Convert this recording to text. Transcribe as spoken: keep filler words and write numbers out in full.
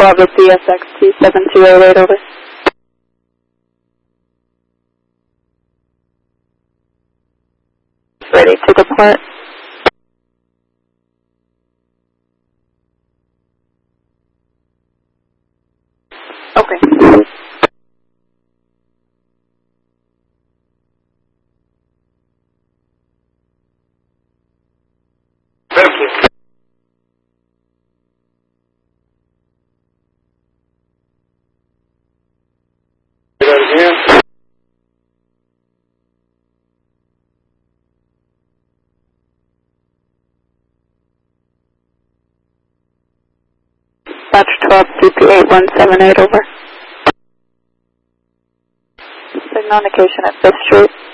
twelve is D S X T seven two eight eight, over. Ready to depart. Okay. Thank you. Say that again. Batch twelve, C P eight one seven eight, over. Signal indication at fifth Street.